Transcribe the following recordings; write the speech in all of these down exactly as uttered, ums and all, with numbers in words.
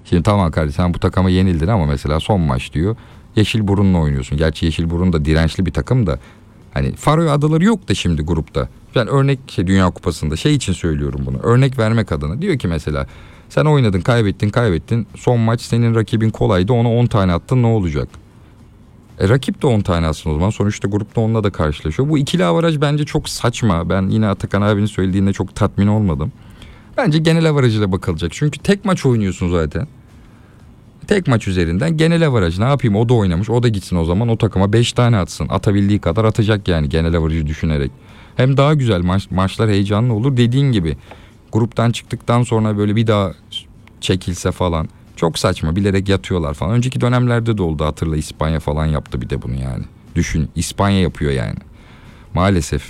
Şimdi tamam kardeşim sen bu takıma yenildin ama mesela son maç diyor. Yeşilburun'la oynuyorsun. Gerçi Yeşilburun da dirençli bir takım da. Hani Faroe Adaları yok da şimdi grupta. Ben örnek şey, Dünya Kupası'nda şey için söylüyorum bunu. Örnek vermek adına. Diyor ki mesela sen oynadın kaybettin kaybettin. Son maç senin rakibin kolaydı ona on tane attın ne olacak? E, rakip de on tane atsın o zaman. Sonuçta grupta onunla da karşılaşıyor. Bu ikili avaraj bence çok saçma. Ben yine Atakan abinin söylediğinde çok tatmin olmadım. Bence genel avarajıyla bakılacak. Çünkü tek maç oynuyorsun zaten. Tek maç üzerinden genel avaraj. Ne yapayım o da oynamış o da gitsin o zaman o takıma beş tane atsın. Atabildiği kadar atacak yani genel avarajı düşünerek. Hem daha güzel maç, maçlar heyecanlı olur dediğin gibi. Gruptan çıktıktan sonra böyle bir daha çekilse falan. Çok saçma bilerek yatıyorlar falan. Önceki dönemlerde de oldu hatırla İspanya falan yaptı bir de bunu yani. Düşün İspanya yapıyor yani. Maalesef.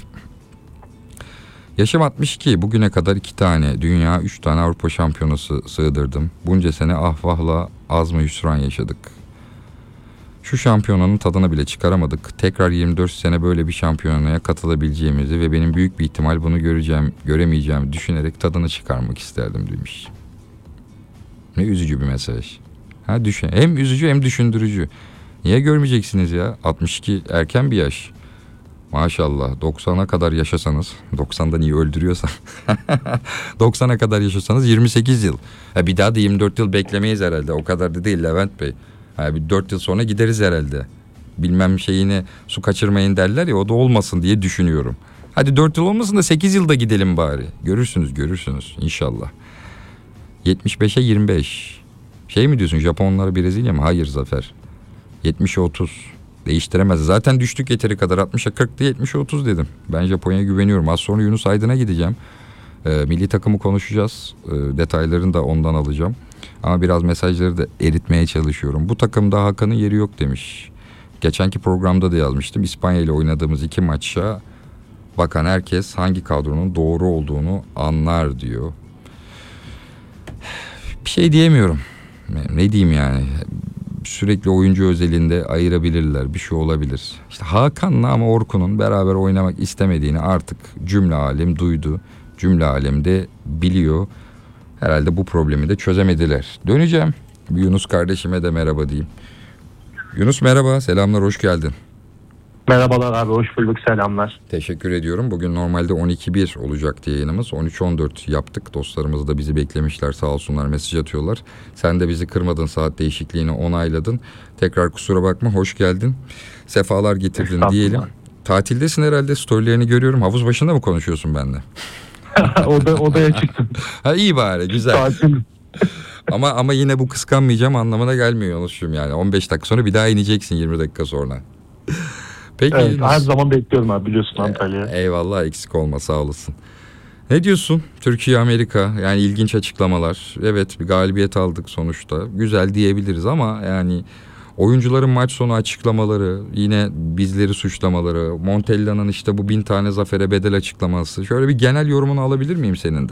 Yaşım altmış iki bugüne kadar iki tane dünya üç tane Avrupa şampiyonası sığdırdım. Bunca sene ahvahla az mı hüsran yaşadık. Şu şampiyonanın tadını bile çıkaramadık. Tekrar yirmi dört sene böyle bir şampiyonaya katılabileceğimizi ve benim büyük bir ihtimal bunu göreceğim, göremeyeceğimi düşünerek tadını çıkarmak isterdim demiş. Ne üzücü bir mesaj. Ha düşün. Hem üzücü hem düşündürücü. Niye görmeyeceksiniz ya? altmış iki erken bir yaş. Maşallah doksana kadar yaşasanız, doksandan iyi öldürüyorsa doksana kadar yaşasanız yirmi sekiz yıl. Ha bir daha da yirmi dört yıl beklemeyiz herhalde. O kadar da değil Levent Bey. Ha bir dört yıl sonra gideriz herhalde. Bilmem şeyini su kaçırmayın derler ya o da olmasın diye düşünüyorum. Hadi dört yıl olmasın da sekiz yılda gidelim bari. Görürsünüz görürsünüz inşallah. yetmiş beşe yirmi beş. Şey mi diyorsun Japonlar Brezilya mı? Hayır Zafer. yetmişe otuz. Değiştiremez. Zaten düştük yeteri kadar altmışa kırk diye yetmişe otuz dedim. Ben Japonya'ya güveniyorum. Az sonra Yunus Aydın'a gideceğim. E, milli takımı konuşacağız. E, detaylarını da ondan alacağım. Ama biraz mesajları da eritmeye çalışıyorum. Bu takımda Hakan'ın yeri yok demiş. Geçenki programda da yazmıştım. İspanya ile oynadığımız iki maça bakan herkes hangi kadronun doğru olduğunu anlar diyor. Bir şey diyemiyorum. Ne diyeyim yani? Sürekli oyuncu özelinde ayırabilirler. Bir şey olabilir. İşte Hakan'la ama Orkun'un beraber oynamak istemediğini artık cümle alem duydu. Cümle alem de biliyor. Herhalde bu problemi de çözemediler. Döneceğim. Bir Yunus kardeşime de merhaba diyeyim. Yunus merhaba. Selamlar. Hoş geldin. Merhabalar abi, hoş bulduk, selamlar. Teşekkür ediyorum. Bugün normalde on iki bir olacaktı yayınımız. on üç on dört yaptık. Dostlarımız da bizi beklemişler, sağ olsunlar, mesaj atıyorlar. Sen de bizi kırmadın, saat değişikliğini onayladın. Tekrar kusura bakma, hoş geldin. Sefalar getirdin diyelim. Tatildesin herhalde, storylerini görüyorum. Havuz başında mı konuşuyorsun benimle? Oda, odaya çıktım. Ha iyi bari, güzel. Tatil. ama ama yine bu kıskanmayacağım anlamına gelmiyor Yunus'cum yani. on beş dakika sonra bir daha ineceksin yirmi dakika sonra. Peki, evet, her zaman bekliyorum abi, biliyorsun Antalya'ya. Eyvallah, eksik olma, sağ olasın. Ne diyorsun? Türkiye Amerika yani ilginç açıklamalar. Evet, bir galibiyet aldık sonuçta. Güzel diyebiliriz ama yani oyuncuların maç sonu açıklamaları, yine bizleri suçlamaları, Montella'nın işte bu bin tane zafere bedel açıklaması. Şöyle bir genel yorumunu alabilir miyim senin de?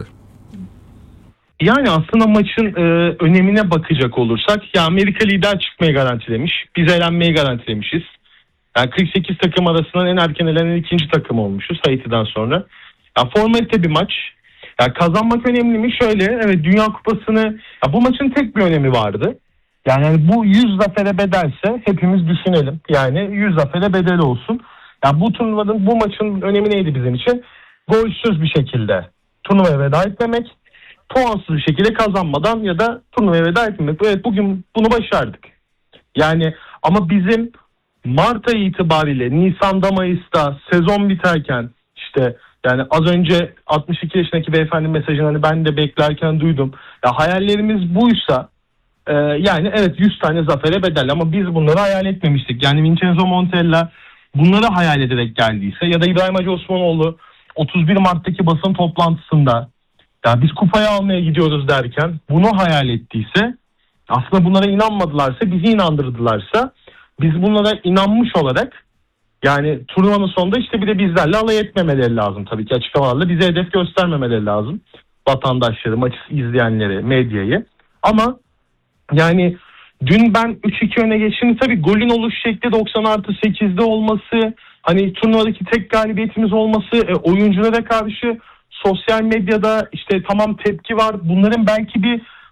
Yani aslında maçın e, önemine bakacak olursak, ya Amerika lider çıkmayı garantilemiş. Biz elenmeyi garantilemişiz. Yani kırk sekiz takım arasından en erken elenen ikinci takım olmuşuz Haiti'den sonra. Ya formalite bir maç. Ya kazanmak önemli mi? Şöyle, evet, Dünya Kupası'nı, ya bu maçın tek bir önemi vardı. Yani, yani bu yüz zafere bedelse hepimiz düşünelim. Yani yüz zafere bedel olsun. Ya bu turnuvanın, bu maçın önemi neydi bizim için? Golsüz bir şekilde turnuvaya veda etmemek, puansız bir şekilde kazanmadan ya da turnuvaya veda etmemek. Evet, bugün bunu başardık. Yani ama bizim Mart ayı itibariyle Nisan'da, Mayıs'ta sezon biterken, işte yani az önce altmış iki yaşındaki beyefendi mesajını hani ben de beklerken duydum. Ya hayallerimiz buysa e, yani evet yüz tane zafere bedel, ama biz bunları hayal etmemiştik. Yani Vincenzo Montella bunları hayal ederek geldiyse ya da İbrahim Hacı Osmanoğlu otuz bir Mart'taki basın toplantısında ya biz kupayı almaya gidiyoruz derken bunu hayal ettiyse, aslında bunlara inanmadılarsa, bizi inandırdılarsa, biz bunlara inanmış olarak yani turnuvanın sonunda işte bir de bizlerle alay etmemeleri lazım tabii ki, açıklamalarla bize hedef göstermemeleri lazım. Vatandaşları, maçı izleyenleri, medyayı. Ama yani dün ben üç iki öne geçtim. Tabii golün oluş şekli doksan artı sekizde olması, hani turnuvadaki tek galibiyetimiz olması, e, oyunculara karşı sosyal medyada işte tamam tepki var. Bunların belki bir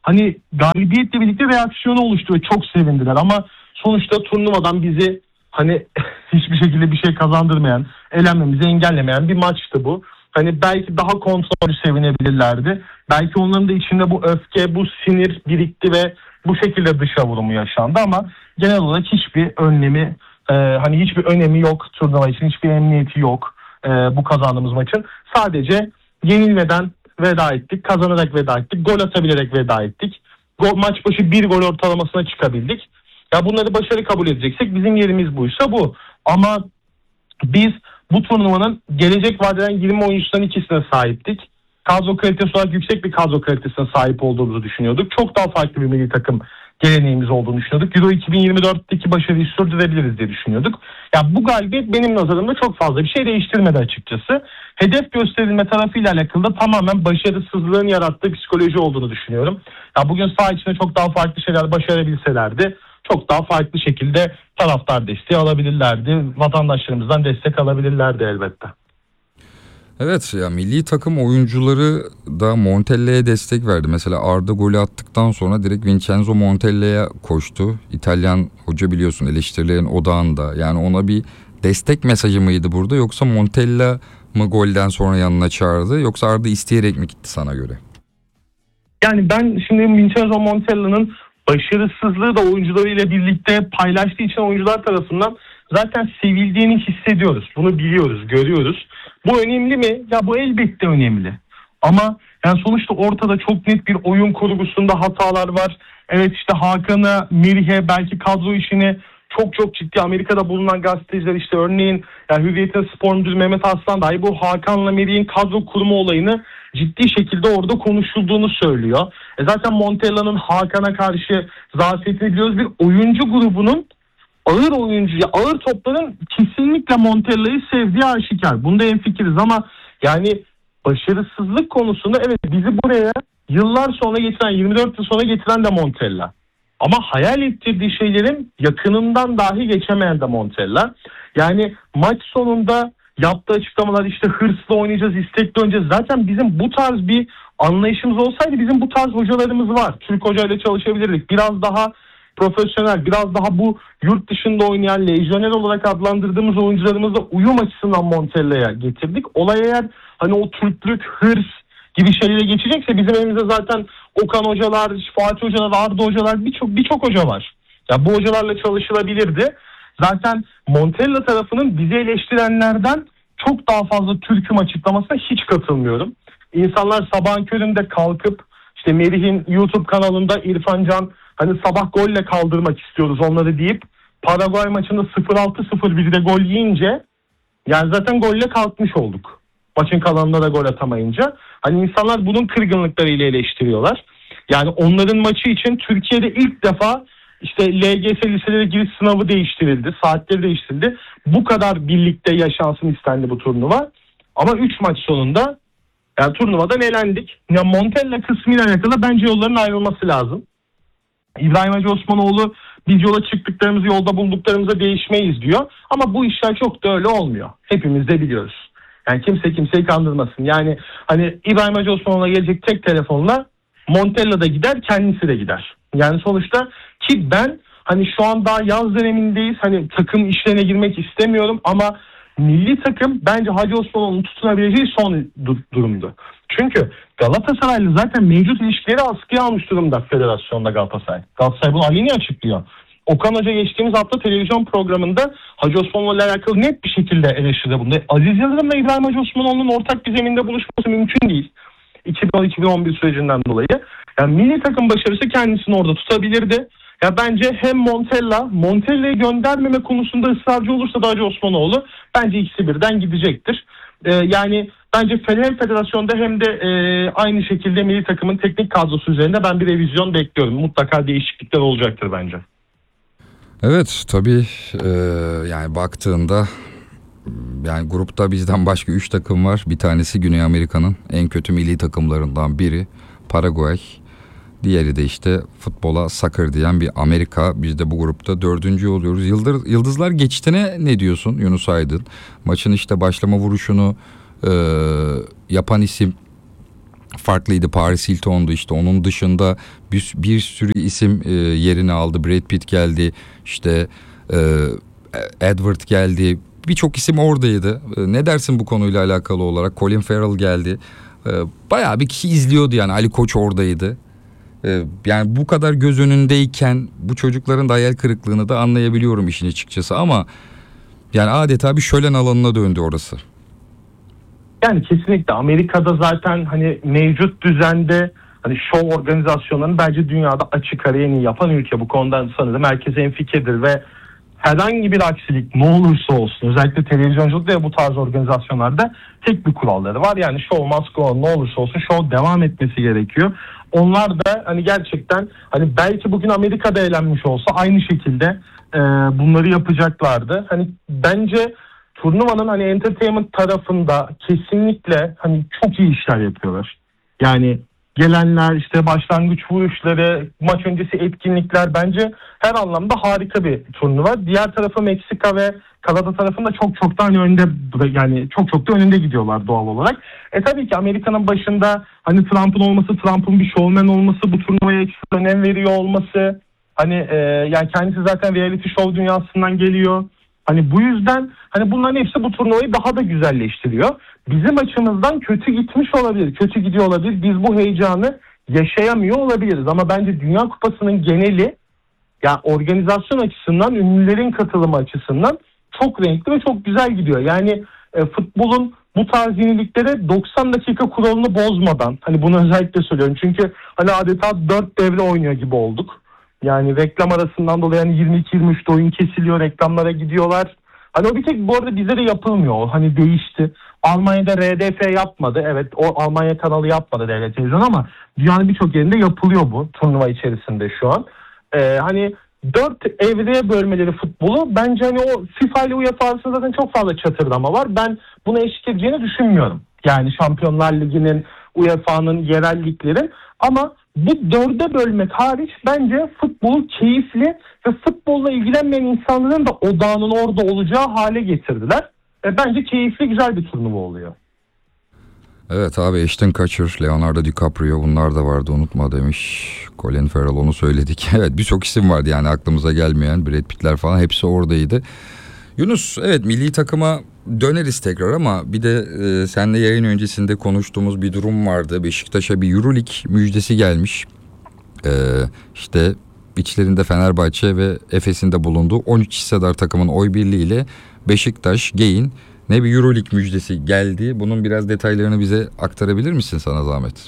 hani galibiyetle birlikte reaksiyonu oluştu ve çok sevindiler. Ama sonuçta turnuvadan bizi hani hiçbir şekilde bir şey kazandırmayan, elenmemizi engellemeyen bir maçtı bu. Hani belki daha kontrollü sevinebilirlerdi. Belki onların da içinde bu öfke, bu sinir birikti ve bu şekilde dışa vurumu yaşandı ama genel olarak hiçbir önlemi, e, hani hiçbir önemi yok turnuva için, hiçbir emniyeti yok e, bu kazandığımız maçın. Sadece yenilmeden veda ettik, kazanarak veda ettik, gol atabilerek veda ettik. Gol, maç başı bir gol ortalamasına çıkabildik. Ya bunları başarı kabul edeceksek bizim yerimiz buysa bu. Ama biz bu turnuvanın gelecek vadeden yirmi oyuncusundan ikisine sahiptik. Kadro kalitesi olarak yüksek bir kadro kalitesine sahip olduğumuzu düşünüyorduk. Çok daha farklı bir milli takım geleneğimiz olduğunu düşünüyorduk. Euro iki bin yirmi dörtteki başarıyı sürdürebiliriz diye düşünüyorduk. Ya bu galibiyet benim nazarımda çok fazla bir şey değiştirmedi açıkçası. Hedef gösterilme tarafıyla alakalı da tamamen başarısızlığın yarattığı psikoloji olduğunu düşünüyorum. Ya bugün saha içinde çok daha farklı şeyler başarabilselerdi çok daha farklı şekilde taraftar desteği alabilirlerdi. Vatandaşlarımızdan destek alabilirlerdi elbette. Evet ya, milli takım oyuncuları da Montella'ya destek verdi. Mesela Arda golü attıktan sonra direkt Vincenzo Montella'ya koştu. İtalyan hoca biliyorsun eleştirilerin odağında. Yani ona bir destek mesajı mıydı burada, yoksa Montella mı golden sonra yanına çağırdı, yoksa Arda isteyerek mi gitti sana göre? Yani ben şimdi Vincenzo Montella'nın başarısızlığı da oyuncularıyla birlikte paylaştığı için oyuncular tarafından zaten sevildiğini hissediyoruz. Bunu biliyoruz, görüyoruz. Bu önemli mi? Ya bu elbette önemli. Ama yani sonuçta ortada çok net bir oyun kurgusunda hatalar var. Evet işte Hakan'a, Merih'e belki kadro işini çok çok ciddi Amerika'da bulunan gazeteciler işte örneğin yani Hürriyet'in spor müdürü Mehmet Aslan dahi bu Hakan'la Merih'in kadro kurma olayını ciddi şekilde orada konuşulduğunu söylüyor. E zaten Montella'nın Hakan'a karşı zafiyetini biliyoruz. Bir oyuncu grubunun ağır oyuncu, ağır topların kesinlikle Montella'yı sevdiği aşikar. Bunda hemfikiriz ama yani başarısızlık konusunda evet bizi buraya yıllar sonra getiren, yirmi dört yıl sonra getiren de Montella. Ama hayal ettirdiği şeylerin yakınından dahi geçemeyen de Montella. Yani maç sonunda yaptığı açıklamalar işte hırsla oynayacağız, istekli oynayacağız. Zaten bizim bu tarz bir anlayışımız olsaydı bizim bu tarz hocalarımız var. Türk hocayla çalışabilirdik. Biraz daha profesyonel, biraz daha bu yurt dışında oynayan lejyoner olarak adlandırdığımız oyuncularımızla uyum açısından Montella'ya getirdik. Olay eğer hani o Türklük, hırs gibi şeylere geçecekse bizim elimizde zaten Okan hocalar, Fatih hocalar, Arda hocalar birçok birçok hoca var. Ya bu hocalarla çalışılabilirdi. Zaten Montella tarafının bizi eleştirenlerden çok daha fazla Türk'üm açıklamasına hiç katılmıyorum. İnsanlar sabahın köründe kalkıp işte Merih'in YouTube kanalında İrfan Can hani sabah golle kaldırmak istiyoruz onları deyip Paraguay maçında sıfır altı sıfır birde gol yiyince yani zaten golle kalkmış olduk. Maçın kalanında da gol atamayınca. Hani insanlar bunun kırgınlıklarıyla eleştiriyorlar. Yani onların maçı için Türkiye'de ilk defa işte L G S liselere giriş sınavı değiştirildi. Saatleri değiştirildi. Bu kadar birlikte yaşansın istendi bu turnuva. Ama üç maç sonunda yani turnuvadan elendik. Ya Montella kısmıyla alakalı bence yolların ayrılması lazım. İbrahim Hacı Osmanoğlu biz yola çıktıklarımızı yolda bulduklarımıza değişmeyiz diyor. Ama bu işler çok da öyle olmuyor. Hepimiz de biliyoruz. Yani kimse kimseyi kandırmasın. Yani hani İbrahim Hacı Osmanoğlu'na gelecek tek telefonla Montella da gider, kendisi de gider. Yani sonuçta ki ben hani şu an daha yaz dönemindeyiz. Hani takım işlerine girmek istemiyorum ama milli takım bence Hacı Osmanoğlu'nun tutunabileceği son du- durumdu. Çünkü Galatasaraylı zaten mevcut ilişkileri askıya almış durumda federasyonda Galatasaray. Galatasaray bunu aleni açıklıyor. Okan Hoca geçtiğimiz hafta televizyon programında Hacı Osmanoğlu ile alakalı net bir şekilde eleştirdi bunu. Aziz Yıldırım'la İbrahim Hacı Osmanoğlu'nun ortak bir zeminde buluşması mümkün değil. iki bin on iki bin on bir sürecinden dolayı. Yani milli takım başarısı kendisini orada tutabilirdi. Ya bence hem Montella, Montella'yı göndermeme konusunda ısrarcı olursa da Hacı Osmanoğlu bence ikisi birden gidecektir. Ee, yani bence hem federasyonda hem de e, aynı şekilde milli takımın teknik kadrosu üzerinde ben bir revizyon bekliyorum. Mutlaka değişiklikler olacaktır bence. Evet tabii e, yani baktığında yani grupta bizden başka üç takım var. Bir tanesi Güney Amerika'nın en kötü milli takımlarından biri Paraguay. Diğeri de işte futbola soccer diyen bir Amerika. Biz de bu grupta dördüncü oluyoruz. Yıldır, Yıldızlar geçtiğine ne diyorsun Yunus Aydın? Maçın işte başlama vuruşunu e, yapan isim farklıydı. Paris Hilton'du işte. Onun dışında bir, bir sürü isim e, yerini aldı. Brad Pitt geldi. İşte e, Edward geldi. Birçok isim oradaydı. E, ne dersin bu konuyla alakalı olarak? Colin Farrell geldi. E, bayağı bir kişi izliyordu yani. Ali Koç oradaydı. E, yani bu kadar göz önündeyken bu çocukların da hayal kırıklığını da anlayabiliyorum işin açıkçası. Ama yani adeta bir şölen alanına döndü orası. Yani kesinlikle Amerika'da zaten hani mevcut düzende hani şov organizasyonlarını bence dünyada açık ara en iyi yapan ülke. Bu konuda sanırım herkes hemfikirdir ve herhangi bir aksilik ne olursa olsun özellikle televizyonculukta ve bu tarz organizasyonlarda tek bir kuralları var. Yani show must go on, ne olursa olsun show devam etmesi gerekiyor. Onlar da hani gerçekten hani belki bugün Amerika'da eğlenmiş olsa aynı şekilde e, bunları yapacaklardı. Hani bence turnuvanın hani entertainment tarafında kesinlikle hani çok iyi işler yapıyorlar. Yani gelenler işte başlangıç vuruşları, maç öncesi etkinlikler bence her anlamda harika bir turnuva. Diğer tarafı Meksika ve Kanada tarafında çok çok da hani önde, yani çok çok da önünde gidiyorlar doğal olarak. E tabii ki Amerika'nın başında hani Trump'ın olması, Trump'ın bir showman olması, bu turnuvaya ekstra önem veriyor olması. Hani e, yani kendisi zaten reality show dünyasından geliyor. Hani bu yüzden hani bunların hepsi bu turnuvayı daha da güzelleştiriyor. Bizim açımızdan kötü gitmiş olabilir, kötü gidiyor olabilir. Biz bu heyecanı yaşayamıyor olabiliriz. Ama bence Dünya Kupası'nın geneli, ya organizasyon açısından, ünlülerin katılımı açısından çok renkli ve çok güzel gidiyor. Yani e, futbolun bu tarz yeniliklere doksan dakika kuralını bozmadan, hani bunu özellikle söylüyorum. Çünkü hani adeta dört devre oynuyor gibi olduk. Yani reklam arasından dolayı yani yirmi iki yirmi üçte oyun kesiliyor, reklamlara gidiyorlar. Hani o bir tek bu arada bize de yapılmıyor. O hani değişti. Almanya'da R D F yapmadı. Evet, o Almanya kanalı yapmadı devlet televizyonu ama dünyanın birçok yerinde yapılıyor bu turnuva içerisinde şu an. Ee, hani dört evreye bölmeleri futbolu bence hani o FIFA ile UEFA arasında zaten çok fazla çatırdama var. Ben buna eşlik edeceğini düşünmüyorum. Yani Şampiyonlar Ligi'nin, U E F A'nın, yerel liglerin, ama bu dörde bölmek hariç bence futbolu keyifli ve futbolla ilgilenmeyen insanların da odağının orada olacağı hale getirdiler. E, bence keyifli, güzel bir turnuva oluyor. Evet abi, Ashton Kutcher, Leonardo DiCaprio bunlar da vardı, unutma demiş. Colin Farrell, onu söyledik. Evet, birçok isim vardı yani aklımıza gelmeyen, Brad Pitt'ler falan hepsi oradaydı. Yunus, evet milli takıma döneriz tekrar ama bir de e, seninle yayın öncesinde konuştuğumuz bir durum vardı. Beşiktaş'a bir Euroleague müjdesi gelmiş. E, işte içlerinde Fenerbahçe ve Efes'in de bulunduğu on üç hissedar takımın oy birliğiyle Beşiktaş, Gain ne bir Euroleague müjdesi geldi. Bunun biraz detaylarını bize aktarabilir misin, sana zahmet?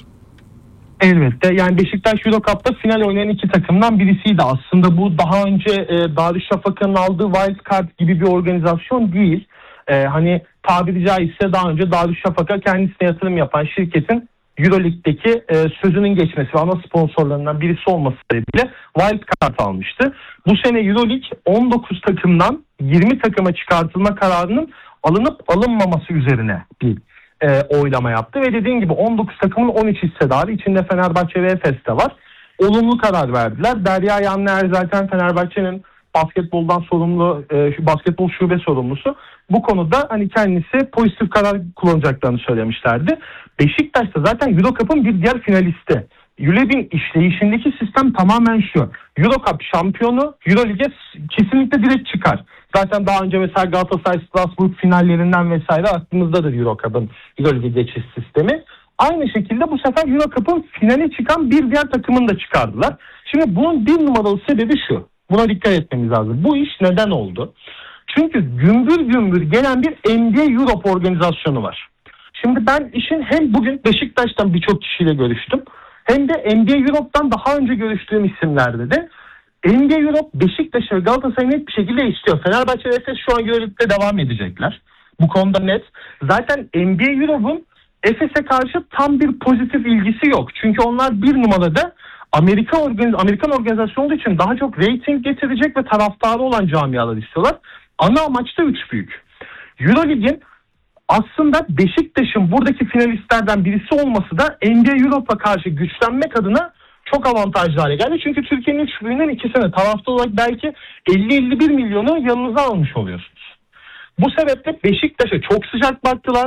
Elbette. Yani Beşiktaş Eurocup'ta final oynayan iki takımdan birisiydi. Aslında bu daha önce e, Darüşşafaka'nın aldığı Wild Card gibi bir organizasyon değil. E, hani tabiri caizse daha önce Darüşşafaka kendisine yatırım yapan şirketin Euroleague'deki e, sözünün geçmesi ve ana sponsorlarından birisi olması sebebiyle Wild Card almıştı. Bu sene Euroleague on dokuz takımdan yirmi takıma çıkartılma kararının alınıp alınmaması üzerine bir E, oylama yaptı ve dediğim gibi on dokuz takımın on üç hissedarı, içinde Fenerbahçe ve Efes de var. Olumlu karar verdiler. Derya Yanner zaten Fenerbahçe'nin basketboldan sorumlu, e, şu basketbol şube sorumlusu. Bu konuda hani kendisi pozitif karar kullanacaklarını söylemişlerdi. Beşiktaş da zaten Eurocup'un bir diğer finalisti. Euroleague'in işleyişindeki sistem tamamen şu: Eurocup şampiyonu Euroleague'e kesinlikle direkt çıkar. Zaten daha önce mesela Galatasaray Strasbourg finallerinden vesaire aklımızdadır Eurocup'un Euroleague geçiş sistemi. Aynı şekilde bu sefer Eurocup'un finale çıkan bir diğer takımını da çıkardılar. Şimdi bunun bir numaralı sebebi şu: buna dikkat etmemiz lazım. Bu iş neden oldu? Çünkü gümbür gümbür gelen bir N B A Europe organizasyonu var. Şimdi ben işin hem bugün Beşiktaş'tan birçok kişiyle görüştüm, hem de N B A Europe'dan daha önce görüştüğüm isimlerde de N B A Europe Beşiktaş'ı ve Galatasaray'ı net bir şekilde istiyor. Fenerbahçe ve Efes şu an Euroleague'de devam edecekler. Bu konuda net. Zaten N B A Europe'un Efes'e karşı tam bir pozitif ilgisi yok. Çünkü onlar bir numarada Amerika organiz- Amerikan organizasyonu olduğu için daha çok rating getirecek ve taraftarı olan camialar istiyorlar. Ana amaç da üç büyük. Euroleague'in aslında Beşiktaş'ın buradaki finalistlerden birisi olması da N B A Europe'a karşı güçlenmek adına çok avantajlı hale geldi. Çünkü Türkiye'nin üç büyüğünden ikisine taraftar olarak belki elli elli bir milyonu yanınıza almış oluyorsunuz. Bu sebeple Beşiktaş'a çok sıcak baktılar.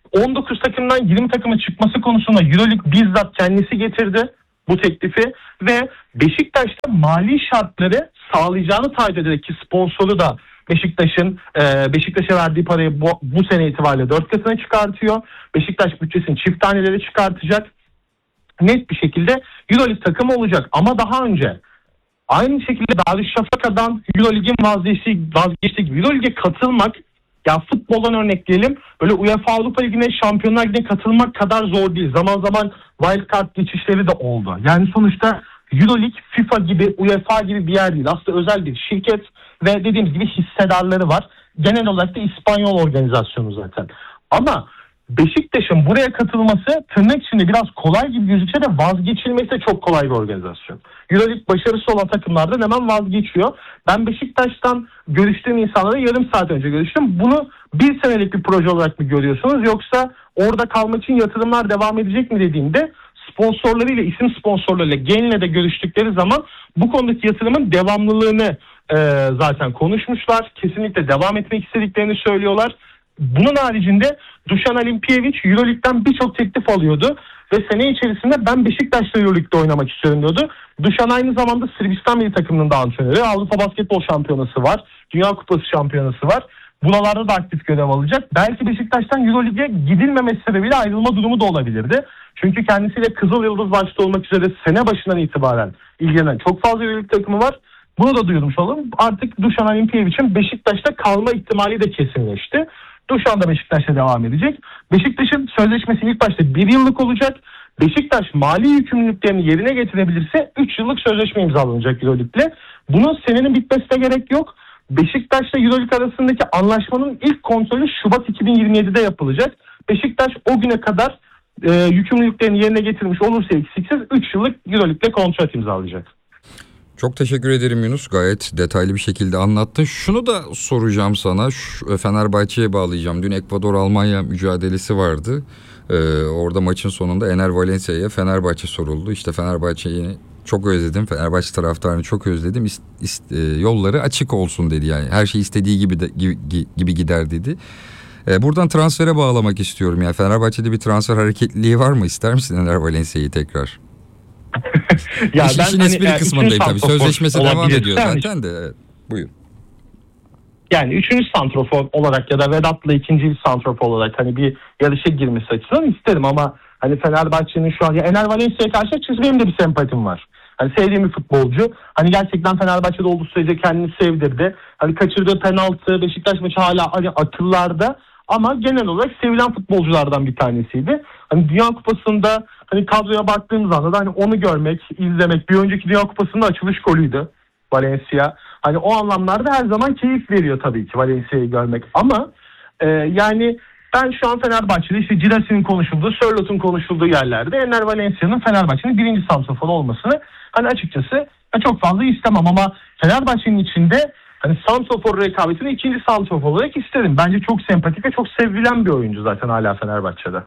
on dokuz takımdan yirmi takıma çıkması konusunda Euroleague bizzat kendisi getirdi bu teklifi ve Beşiktaş'ta mali şartları sağlayacağını taahhüt ederek, ki sponsoru da Beşiktaş'ın e, Beşiktaş'a verdiği parayı bu, bu sene itibariyle dört katına çıkartıyor. Beşiktaş bütçesini çift tanelere çıkartacak. Net bir şekilde Euroleague takımı olacak. Ama daha önce aynı şekilde Darüşşafaka'dan Euroleague'in vazgeçtiği, vazgeçtiği gibi Euroleague'e katılmak, ya futboldan örnekleyelim, böyle UEFA Avrupa Ligi'ne, Şampiyonlar Ligi'ne katılmak kadar zor değil. Zaman zaman wildcard geçişleri de oldu. Yani sonuçta Euroleague FIFA gibi, UEFA gibi bir yer değil. Aslında özel bir şirket ve dediğimiz gibi hissedarları var. Genel olarak da İspanyol organizasyonu zaten. Ama Beşiktaş'ın buraya katılması tırnak içinde biraz kolay gibi gözükse de vazgeçilmesi de çok kolay bir organizasyon. Euroleague başarısı olan takımlardan hemen vazgeçiyor. Ben Beşiktaş'tan görüştüğüm insanlara yarım saat önce görüştüm. Bunu bir senelik bir proje olarak mı görüyorsunuz, yoksa orada kalmak için yatırımlar devam edecek mi dediğimde, sponsorlarıyla, isim sponsorlarıyla, Gen'le de görüştükleri zaman bu konudaki yatırımın devamlılığını e, zaten konuşmuşlar. Kesinlikle devam etmek istediklerini söylüyorlar. Bunun haricinde Dušan Alimpijević Euroleague'den birçok teklif alıyordu ve sene içerisinde ben Beşiktaş'ta Euroleague'de oynamak istiyorum diyordu. Dušan aynı zamanda Sırbistan milli takımının da antrenörü. Avrupa Basketbol Şampiyonası var. Dünya Kupası Şampiyonası var. Buralarda da aktif görev alacak. Belki Beşiktaş'tan Euroleague'e gidilmemesi sebebiyle ayrılma durumu da olabilirdi. Çünkü kendisiyle Kızıl Yıldız başta olmak üzere sene başından itibaren ilgilenen çok fazla Euroleague takımı var. Bunu da duyurmuş olalım. Artık Dušan Alimpijević'in Beşiktaş'ta kalma ihtimali de kesinleşti. Dušan da Beşiktaş'ta devam edecek. Beşiktaş'ın sözleşmesi ilk başta bir yıllık olacak. Beşiktaş mali yükümlülüklerini yerine getirebilirse üç yıllık sözleşme imzalanacak Euroleague'le. Bunun senenin bitmesine gerek yok. Beşiktaş'la Euroleague arasındaki anlaşmanın ilk kontrolü Şubat iki bin yirmi yedide yapılacak. Beşiktaş o güne kadar e, yükümlülüklerini yerine getirmiş olursa eksiksiz üç yıllık Euroleague'le kontrat imzalayacak. Çok teşekkür ederim Yunus. Gayet detaylı bir şekilde anlattın. Şunu da soracağım sana. Şu Fenerbahçe'ye bağlayacağım. Dün Ekvador-Almanya mücadelesi vardı. Ee, orada maçın sonunda Ener Valencia'ya Fenerbahçe soruldu. İşte Fenerbahçe'yi çok özledim. Fenerbahçe taraftarını çok özledim. İst, ist, e, yolları açık olsun dedi yani. Her şey istediği gibi de, gibi, gibi gider dedi. Ee, buradan transfere bağlamak istiyorum. Yani Fenerbahçe'de bir transfer hareketliliği var mı? İster misin Ener Valencia'yı tekrar? Ya İş, ben işin hani, espri e, kısmındayım tabii. Sözleşmesi devam ediyor yani, zaten de. Evet, buyur. Yani üçüncü santrofor olarak ya da Vedat'la ikinci bir santrofor olarak hani bir yarışa girmesi açısından isterim ama hani Fenerbahçe'nin şu an, ya Ener Valencia'ya karşı açıkçası benim de bir sempatim var. Hani sevdiğim bir futbolcu. Hani gerçekten Fenerbahçe'de olduğu sürece kendini sevdirdi. Hani kaçırdığı penaltı, Beşiktaş maçı hala hani akıllarda. Ama genel olarak sevilen futbolculardan bir tanesiydi. Hani Dünya Kupası'nda hani kadroya baktığımız anda da hani onu görmek, izlemek, bir önceki Dünya Kupası'nda açılış golüydü Valencia. Hani o anlamlarda her zaman keyif veriyor tabii ki Valencia'yı görmek. Ama e, yani ben şu an Fenerbahçe'de işte Girassin'in konuşulduğu, Sörlot'un konuşulduğu yerlerde Ener Valencia'nın Fenerbahçe'nin birinci santrafor olmasını hani açıkçası çok fazla istemem ama Fenerbahçe'nin içinde hani santrafor rekabetini ikinci santrafor olarak isterim. Bence çok sempatik ve çok sevilen bir oyuncu zaten hala Fenerbahçe'de.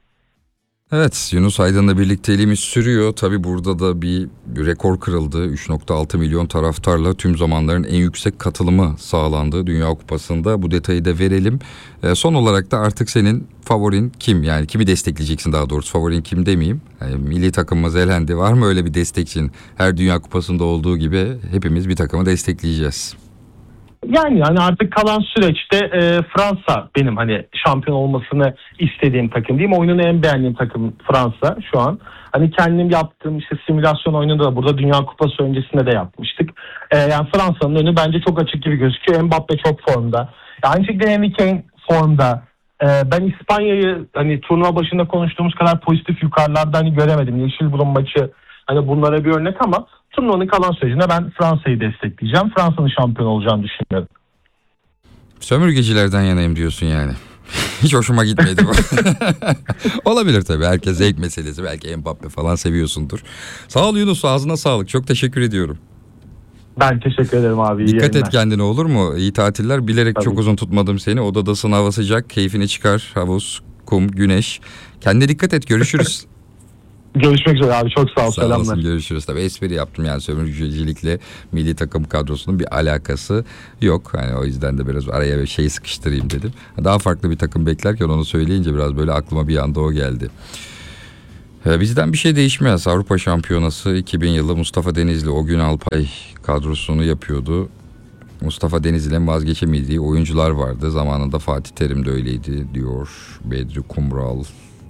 Evet, Yunus Aydın'la birlikteliğimiz sürüyor. Tabii burada da bir, bir rekor kırıldı. üç nokta altı milyon taraftarla tüm zamanların en yüksek katılımı sağlandı Dünya Kupası'nda. Bu detayı da verelim. E, son olarak da artık senin favorin kim? Yani kimi destekleyeceksin daha doğrusu? Favorin kim demeyeyim. Yani milli takımımız elendi. Var mı öyle bir destekçin? Her Dünya Kupası'nda olduğu gibi hepimiz bir takımı destekleyeceğiz. Yani yani artık kalan süreçte e, Fransa benim hani şampiyon olmasını istediğim takım diyeyim. Oyununu en beğendiğim takım Fransa şu an. Hani kendim yaptığım işte simülasyon oyununu da burada Dünya Kupası öncesinde de yapmıştık. E, yani Fransa'nın önü bence çok açık gibi gözüküyor. Mbappe çok formda. Aynı şekilde Harry Kane formda. E, ben İspanya'yı hani turnuva başında konuştuğumuz kadar pozitif yukarılarda hani göremedim. Yeşilburun maçı hani bunlara bir örnek ama turnuvanın kalan sürecinde ben Fransa'yı destekleyeceğim. Fransa'nın şampiyon olacağını düşünüyorum. Sömürgecilerden yanayım diyorsun yani. Hiç hoşuma gitmedi bu. Olabilir tabii. Herkes zevk meselesi. Belki Mbappe falan seviyorsundur. Sağ ol Yunus. Ağzına sağlık. Çok teşekkür ediyorum. Ben teşekkür ederim abi. İyi Dikkat yayınlar. et kendine, olur mu? İyi tatiller. Bilerek Tabii. çok uzun tutmadım seni. Odadasın, hava sıcak. Keyfini çıkar. Havuz, kum, güneş. Kendine dikkat et. Görüşürüz. Görüşmek üzere abi, çok sağ ol, Sağ selamlar. olasın, görüşürüz. Tabii espri yaptım yani, sömürgecilikle milli takım kadrosunun bir alakası yok. Hani o yüzden de biraz araya bir şey sıkıştırayım dedim. Daha farklı bir takım beklerken onu söyleyince biraz böyle aklıma bir anda o geldi. Bizden bir şey değişmez. Avrupa Şampiyonası iki bin yılı Mustafa Denizli, o gün Alpay kadrosunu yapıyordu. Mustafa Denizli'nin vazgeçemediği oyuncular vardı. Zamanında Fatih Terim de öyleydi diyor Bedri Kumral.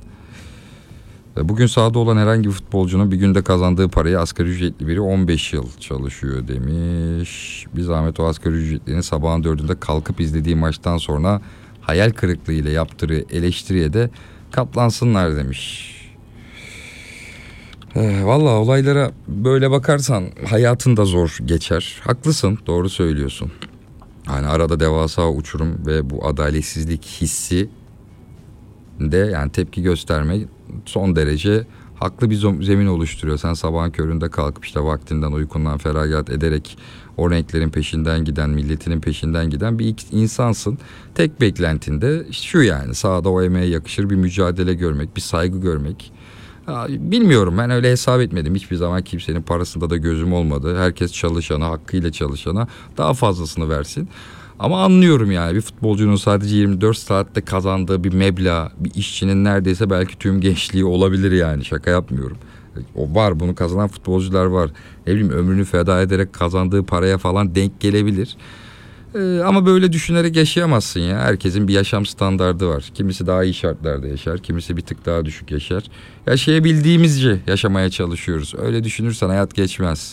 Bugün sahada olan herhangi bir futbolcunun bir günde kazandığı parayı asgari ücretli biri on beş yıl çalışıyor demiş. Bir zahmet o asgari ücretlinin sabahın dördünde kalkıp izlediği maçtan sonra hayal kırıklığı ile yaptığı eleştiriye de katlansınlar demiş. Ee, Valla olaylara böyle bakarsan hayatın da zor geçer. Haklısın, doğru söylüyorsun. Hani arada devasa uçurum ve bu adaletsizlik hissi de yani tepki göstermek son derece haklı bir zemin oluşturuyor. Sen sabahın köründe kalkıp işte vaktinden, uykundan feragat ederek o renklerin peşinden giden, milletinin peşinden giden bir insansın. Tek beklentinde şu, yani sahada o emeğe yakışır bir mücadele görmek, bir saygı görmek. Bilmiyorum, ben öyle hesap etmedim. Hiçbir zaman kimsenin parasında da gözüm olmadı. Herkes çalışana, hakkıyla çalışana daha fazlasını versin. Ama anlıyorum yani, bir futbolcunun sadece yirmi dört saatte kazandığı bir meblağ, bir işçinin neredeyse belki tüm gençliği olabilir yani, şaka yapmıyorum. O var, bunu kazanan futbolcular var. Ne bileyim, ömrünü feda ederek kazandığı paraya falan denk gelebilir. Ee, ama böyle düşünerek yaşayamazsın ya. Herkesin bir yaşam standardı var. Kimisi daha iyi şartlarda yaşar, kimisi bir tık daha düşük yaşar. Yaşayabildiğimizce yaşamaya çalışıyoruz. Öyle düşünürsen hayat geçmez.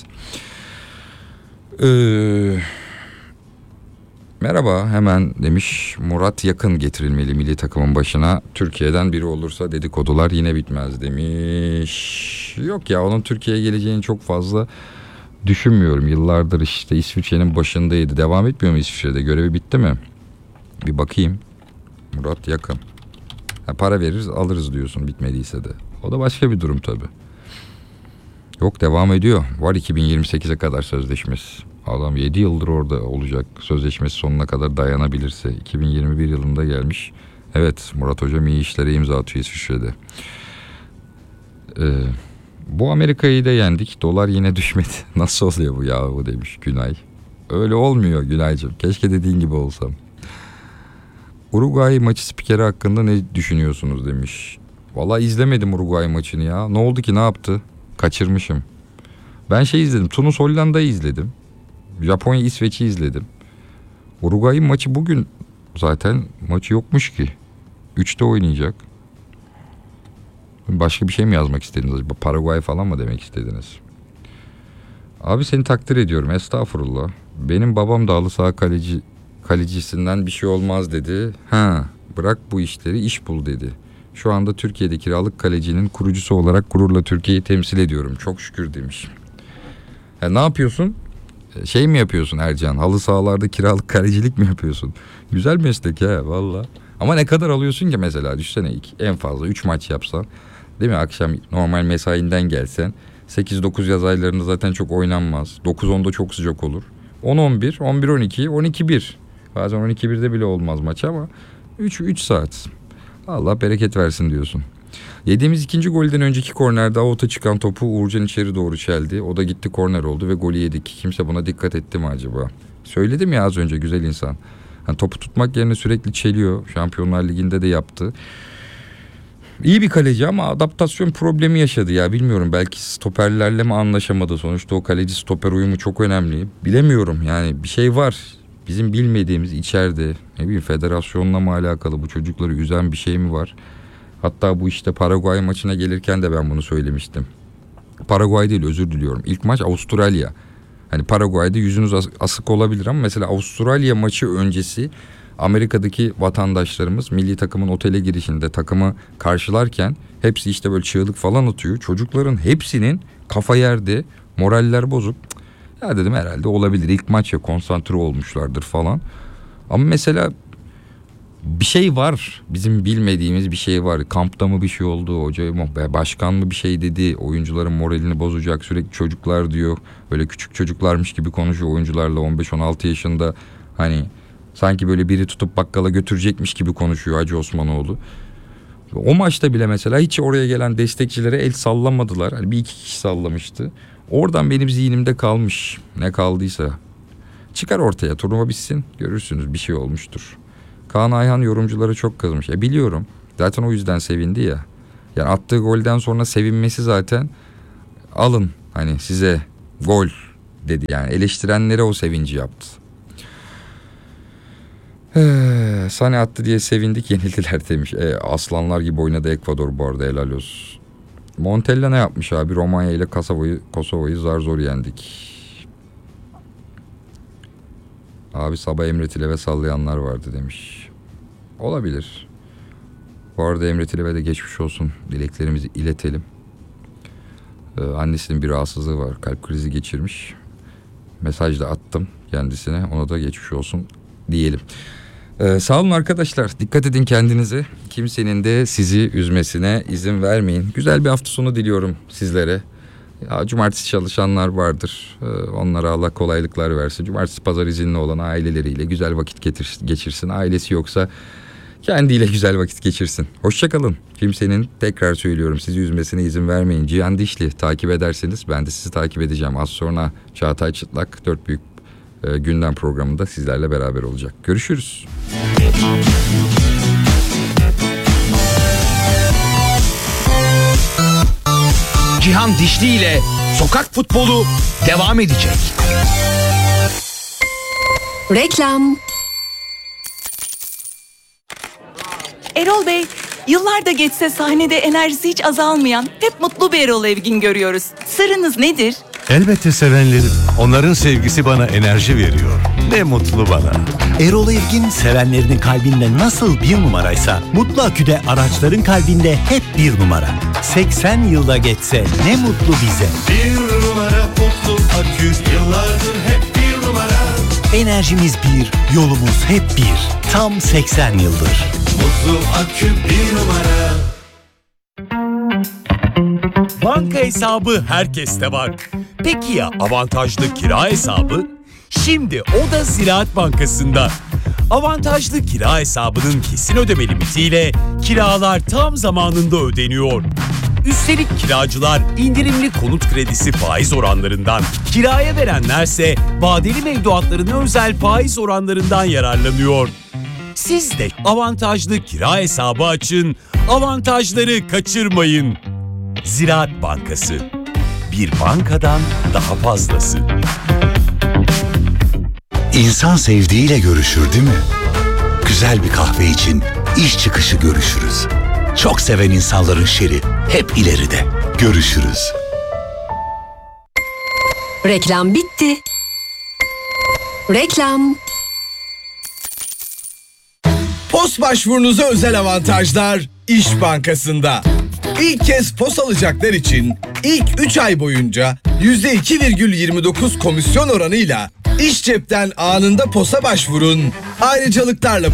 Ee, merhaba hemen demiş, Murat Yakın getirilmeli milli takımın başına. Türkiye'den biri olursa dedikodular yine bitmez demiş. Yok ya, onun Türkiye'ye geleceğini çok fazla düşünmüyorum. Yıllardır işte İsviçre'nin başındaydı. Devam etmiyor mu İsviçre'de? Görevi bitti mi? Bir bakayım. Murat Yakın. Ha, para veririz alırız diyorsun, bitmediyse de. O da başka bir durum tabii. Yok, devam ediyor. Var iki bin yirmi sekize kadar sözleşmesi. Adam yedi yıldır orada olacak. Sözleşmesi sonuna kadar dayanabilirse. iki bin yirmi bir yılında gelmiş. Evet, Murat Hocam iyi işlere imza atıyor İsviçre'de. Eee Bu Amerika'yı da yendik. Dolar yine düşmedi. Nasıl oluyor bu ya, bu demiş Günay. Öyle olmuyor Günaycığım. Keşke dediğin gibi olsam. Uruguay maçı spikeri hakkında ne düşünüyorsunuz demiş. Vallahi izlemedim Uruguay maçını ya. Ne oldu ki, ne yaptı? Kaçırmışım. Ben şey izledim. Tunus Hollanda'yı izledim. Japonya İsveç'i izledim. Uruguay'ın maçı bugün, zaten maçı yokmuş ki. Üçte oynayacak. Başka bir şey mi yazmak istediniz acaba? Paraguay falan mı demek istediniz? Abi seni takdir ediyorum, estağfurullah. Benim babam da halı saha kaleci, kalecisinden bir şey olmaz dedi. Ha, bırak bu işleri, iş bul dedi. Şu anda Türkiye'de kiralık kalecinin kurucusu olarak gururla Türkiye'yi temsil ediyorum. Çok şükür demiş. Ya ne yapıyorsun? Şey mi yapıyorsun Ercan? Halı sahalarda kiralık kalecilik mi yapıyorsun? Güzel meslek ya valla. Ama ne kadar alıyorsun ki mesela? Düşsene, en fazla üç maç yapsan. Değil mi? Akşam normal mesainden gelsen sekiz dokuz yaz aylarında zaten çok oynanmaz. dokuz onda çok sıcak olur. on on bir, on bir on iki, on iki bir. Bazen on iki birde bile olmaz maç ama üç üç saat. Allah bereket versin diyorsun. Yediğimiz ikinci golden önceki kornerde avuta çıkan topu Uğurcan içeri doğru çeldi. O da gitti, korner oldu ve golü yedik. Kimse buna dikkat etti mi acaba? Söyledim ya az önce, güzel insan. Yani topu tutmak yerine sürekli çeliyor. Şampiyonlar Ligi'nde de yaptı. İyi bir kaleci ama adaptasyon problemi yaşadı ya, bilmiyorum, belki stoperlerle mi anlaşamadı. Sonuçta o kaleci stoper uyumu çok önemli. Bilemiyorum yani, bir şey var bizim bilmediğimiz içeride, ne bileyim, federasyonla mı alakalı, bu çocukları üzen bir şey mi var? Hatta bu işte Paraguay maçına gelirken de ben bunu söylemiştim. Paraguay değil, özür diliyorum, İlk maç Avustralya. Hani Paraguay'da yüzünüz asık olabilir ama mesela Avustralya maçı öncesi Amerika'daki vatandaşlarımız milli takımın otele girişinde takımı karşılarken hepsi işte böyle çığlık falan atıyor. Çocukların hepsinin kafa yerde, moraller bozuk. Ya dedim herhalde olabilir, ilk maç ya, konsantre olmuşlardır falan. Ama mesela bir şey var, bizim bilmediğimiz bir şey var. Kampta mı bir şey oldu, hoca mı, başkan mı bir şey dedi, oyuncuların moralini bozacak, sürekli çocuklar diyor. Böyle küçük çocuklarmış gibi konuşuyor oyuncularla, on beş on altı yaşında, hani sanki böyle biri tutup bakkala götürecekmiş gibi konuşuyor Hacı Osmanoğlu. O maçta bile mesela hiç oraya gelen destekçilere el sallamadılar. Hani bir iki kişi sallamıştı. Oradan benim zihnimde kalmış. Ne kaldıysa. Çıkar ortaya, turnuva bitsin, görürsünüz bir şey olmuştur. Kaan Ayhan yorumcuları çok kızmış. E biliyorum. Zaten o yüzden sevindi ya. Yani attığı golden sonra sevinmesi zaten, alın hani size gol dedi. Yani eleştirenlere o sevinci yaptı. Ee, Sane attı diye sevindik, yenildiler demiş. E, aslanlar gibi oynadı Ekvador bu arada, helal olsun. Montella ne yapmış abi? Romanya ile Kosova'yı, Kosova'yı zar zor yendik. Abi sabah Emre Tileve sallayanlar vardı demiş. Olabilir. Bu arada Emre Tileve de geçmiş olsun dileklerimizi iletelim. Ee, annesinin bir rahatsızlığı var. Kalp krizi geçirmiş. Mesaj da attım kendisine. Ona da geçmiş olsun diyelim. Ee, sağ olun arkadaşlar. Dikkat edin kendinize. Kimsenin de sizi üzmesine izin vermeyin. Güzel bir hafta sonu diliyorum sizlere. Ya, cumartesi çalışanlar vardır. Ee, onlara Allah kolaylıklar versin. Cumartesi pazar izinli olan aileleriyle güzel vakit getir, geçirsin. Ailesi yoksa kendiyle güzel vakit geçirsin. Hoşçakalın. Kimsenin, tekrar söylüyorum, sizi üzmesine izin vermeyin. Cihan Dişli takip ederseniz ben de sizi takip edeceğim. Az sonra Çağatay Çıtlak Dört Büyük e, Gündem programında sizlerle beraber olacak. Görüşürüz. Cihan Dişli ile sokak futbolu devam edecek. Reklam. Erol Bey, yıllar da geçse sahnede enerjisi hiç azalmayan, hep mutlu bir Erol Evgin görüyoruz. Sırrınız nedir? Elbette sevenlerim. Onların sevgisi bana enerji veriyor. Ne mutlu bana. Erol Evgin sevenlerinin kalbinde nasıl bir numaraysa Mutlu Akü'de araçların kalbinde hep bir numara. seksen yılda geçse ne mutlu bize. Bir numara Mutlu Akü, yıllardır hep bir numara. Enerjimiz bir, yolumuz hep bir. Tam seksen yıldır. Mutlu Akü bir numara. Banka hesabı herkeste var. Peki ya avantajlı kira hesabı? Şimdi o da Ziraat Bankası'nda. Avantajlı kira hesabının kesin ödeme limitiyle kiralar tam zamanında ödeniyor. Üstelik kiracılar indirimli konut kredisi faiz oranlarından, kiraya verenlerse vadeli mevduatlarına özel faiz oranlarından yararlanıyor. Siz de avantajlı kira hesabı açın, avantajları kaçırmayın. Ziraat Bankası. Bir bankadan daha fazlası. İnsan sevdiğiyle görüşür değil mi? Güzel bir kahve için iş çıkışı görüşürüz. Çok seven insanların şeri hep ileride. Görüşürüz. Reklam bitti. Reklam. Post başvurunuza özel avantajlar İş Bankası'nda. İlk kez pos alacaklar için ilk üç ay boyunca yüzde iki virgül yirmi dokuz komisyon oranıyla İş Cep'ten anında posa başvurun. Ayrıcalıklarla